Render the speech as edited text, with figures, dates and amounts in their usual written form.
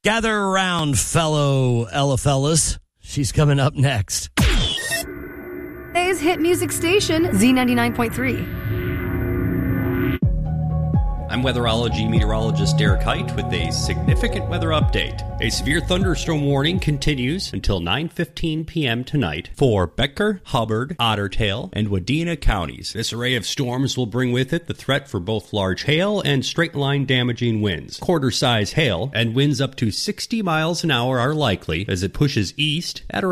Gather around, fellow Ella fellas. She's coming up next. Today's hit music station, Z99.3. I'm weatherology meteorologist Derek Height with a significant weather update. A severe thunderstorm warning continues until 9:15 p.m. tonight for Becker, Hubbard, Otter Tail, and Wadena counties. This array of storms will bring with it the threat for both large hail and straight-line damaging winds. Quarter-size hail and winds up to 60 miles an hour are likely as it pushes east at around